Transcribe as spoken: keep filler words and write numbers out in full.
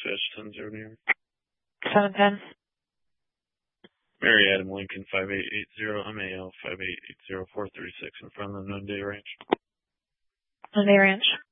dispatch ten zero New York. seven ten. Mary Adam Lincoln five eight eight zero M A L five eight eight zero four three six in front of the Noonday Ranch. Noonday Ranch.